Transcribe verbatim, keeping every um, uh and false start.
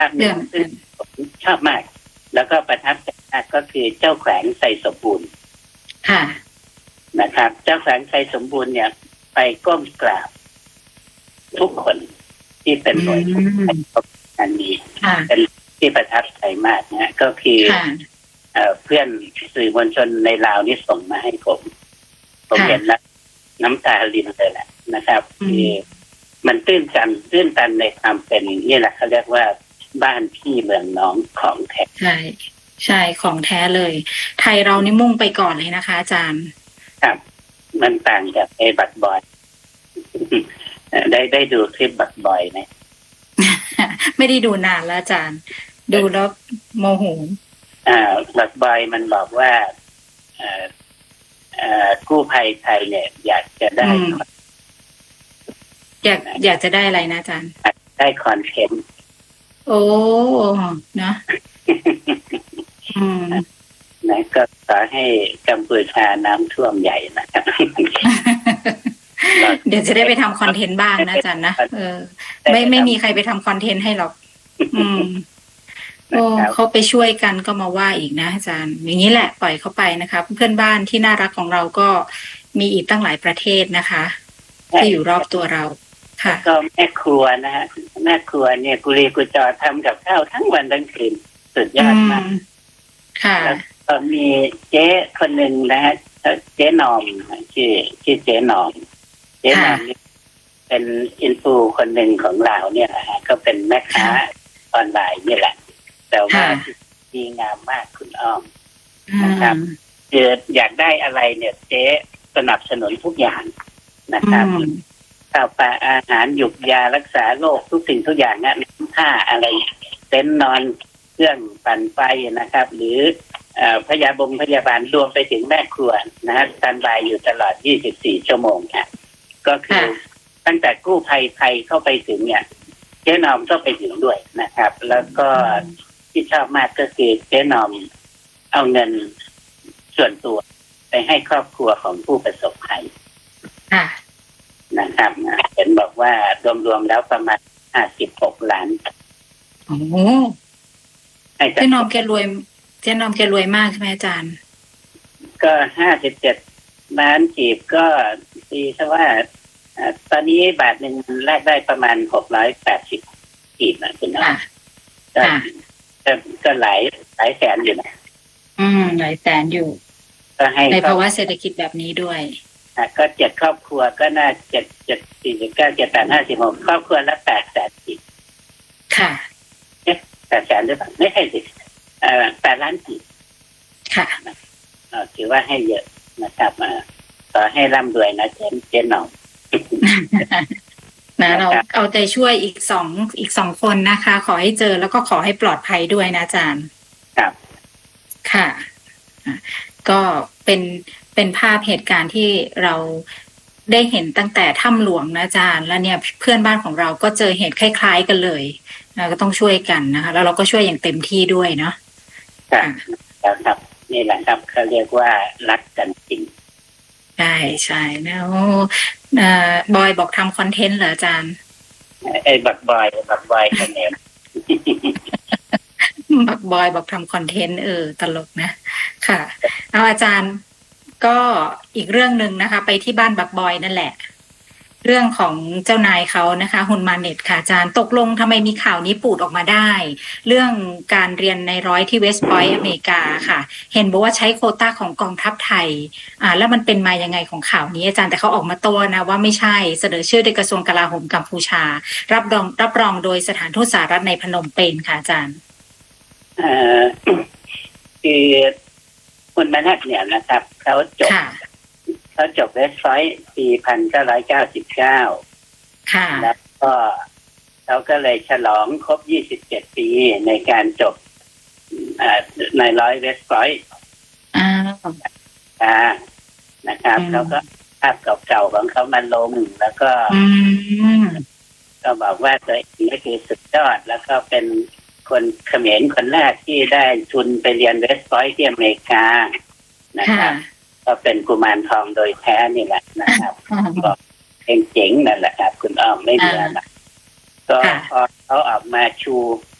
าพหนึ่งซึ่งผมชอบมากแล้วก็ประทับใจมากก็คือเจ้าแขวงไทรสมบูรณ์ค่ะนะครับเจ้าแขวงไทรสมบูรณ์เนี่ยไปก้มกราบทุกคนที่เป็นหน่วยอันนี้เป็นที่ประทับใจมากนะก็คือเพื่อนสื่อมวลชนในลาวนี่ส่งมาให้ผมผมเห็นแล้วน้ำตารินเลยแหละนะครับคือมันตื้นตันตื้นตันในความเป็นนี่แหละเขาเรียกว่าบ้านพี่เมืองน้องของแท้ใช่ใช่ของแท้เลยไทยเรานี่มุ่งไปก่อนเลยนะคะอาจารย์ครับมันต่างจากไอ้บัตรบอยได้ได้ดูคลิปบัตรบอยไหมไม่ได้ดูนานแล้วอาจารย์ดูแล้วโมโหอ่าบัตรบอยมันบอกว่าอ่าอ่ากู้ภัยไทยเนี่ยอยากจะได้อยากอยากจะได้อะไรนะอาจารย์ได้คอนเทนต์โอ้เนาะอืมนะก็ขอให้กัมพูชาน้ำท่วมใหญ่นะครับเดี๋ยวจะได้ไปทำคอนเทนต์บ้างนะอาจารย์นะเออไม่ไม่มีใครไปทำคอนเทนต์ให้หรอกอืมโอ้เขาไปช่วยกันก็มาว่าอีกนะอาจารย์อย่างนี้แหละปล่อยเขาไปนะคะเพื่อนบ้านที่น่ารักของเราก็มีอีกตั้งหลายประเทศนะคะที่อยู่รอบตัวเราค่ะก็แม่ครัวนะฮะแม่ครัวเนี่ยกุลีกุจอทำกับข้าวทั้งวันทั้งคืนสุดยอดมากค่ะแล้วก็มีเจ๊คนหนึ่งนะฮะเจ๊นอมชื่อชื่อเจ๊นอมเจ๊นอมนี่เป็นอินฟูคนหนึ่งของเราเนี่ยนะฮะก็เป็นแม่ค้าออนไลน์นี่แหละแต่ว่าดีงามมากคุณอ้อมนะครับคืออยากได้อะไรเนี่ยเจ๊สนับสนุนทุกอย่างนะครับข้าวปลาอาหารหยุกยารักษาโรคทุกสิ่งทุกอย่างนะผ้าอะไรเต็นท์นอนเครื่องปั่นไฟนะครับหรือพยาบงพยาบาลรวมไปถึงแม่ครัวนะฮะสแตนด์บายอยู่ตลอดยี่สิบสี่ชั่วโมงค่ะก็คือตั้งแต่กู้ภัยไทยเข้าไปถึงเนี่ยเจ๊นอมก็ไปถึงด้วยนะครับแล้วก็ที่ชอบมากก็คือเจ๊นอมเอาเงินส่วนตัวไปให้ครอบครัวของผู้ประสบภัยนะครับเห็นบอกว่ารวมๆแล้วประมาณห้าสิบหกล้านโอ้โหเจ๊นอมแกรวยเจ๊นอมแกรวยมากใช่ไหมอาจารย์ก็ห้าสิบเจ็ดล้านกีบก็ตีซะว่าตอนนี้บาทหนึ่งแลกได้ประมาณหกร้อยแปดสิบกีบนะคุณน้องก็ก็หลายหลายแสนอยู่นะอืมหลายแสนอยู่ก็ให้ในภาวะเศรษฐกิจแบบนี้ด้วยก็เจ็ดครอบครัวก็น่าเจ็ดเจ็ดสี่เก้าเจ็ดแปดห้าสิบหกครอบครัวละแปดแสนกีบค่ะเอ๊ะแปดแสนหรือเปล่าไม่ใช่สิเอ่อแปดล้านกีบค่ะถือว่าให้เยอะนะครับขอให้ร่ำรวยนะเจนเจนหน่องนะเราเอาใจช่วยอีกสองอีกสองคนนะคะขอให้เจอแล้วก็ขอให้ปลอดภัยด้วยนะอาจารย์ครับค่ะก็เป็นเป็นภาพเหตุการณ์ที่เราได้เห็นตั้งแต่ถ้ำหลวงนะอาจารย์แล้วเนี่ยเพื่อนบ้านของเราก็เจอเหตุคล้ายๆกันเลยนะก็ต้องช่วยกันนะคะแล้วเราก็ช่วยอย่างเต็มที่ด้วยเนาะครับแล้วครับนี่แหละครับเขาเรียกว่ารักกันจริงใช่ใช่นะโอ้บอยบอกทำคอนเทนต์เหรออาจารย์ไอ้บักบอยบักบอยคะแนนบักบอยบอกทำคอนเทนต์เออตลกนะค่ะเอาอาจารย์ก็อีกเรื่องหนึ่งนะคะไปที่บ้านบักบอยนั่นแหละเรื่องของเจ้านายเขานะคะฮุนมาเน็ตค่ะอาจารย์ตกลงทำไมมีข่าวนี้ปูดออกมาได้เรื่องการเรียนในร้อยที่เวสต์พอยต์อเมริกาค่ะเห็นบอกว่าใช้โควต้าของกองทัพไทยอ่าแล้วมันเป็นมายังไงของข่าวนี้อาจารย์แต่เขาออกมาโต้นะว่าไม่ใช่เสนอชื่อโดยกระทรวงกลาโหมกัมพูชารับรองรับรองโดยสถานทูตสหรัฐในพนมเปญค่ะอาจารย์เอ่อคือคุณมนัสเนี่ยนะครับเขาจบเขาจบเวสต์พอยต์ปีหนึ่งพันเก้าร้อยเก้าสิบเก้าค่ะแล้วก็เขาก็เลยฉลองครบยี่สิบเจ็ดปีในการจบในร้อยเวสต์พอยต์อ่านะครับเขาก็ภาพเก่าๆของเขามาลงแล้วก็ก็บอกว่าตัวเองนี่คือสุดยอดแล้วก็เป็นคนเขมรคนแรกที่ได้ทุนไปเรียนเวสต์พอยต์ที่อเมริกานะครับก็เป็นกุมารทองโดยแท้นี่แหละนะครับบอกเจ๋งๆนั่นแหละครับคุณอ้อมไม่เหลือนะก็พอเขาออกมาชู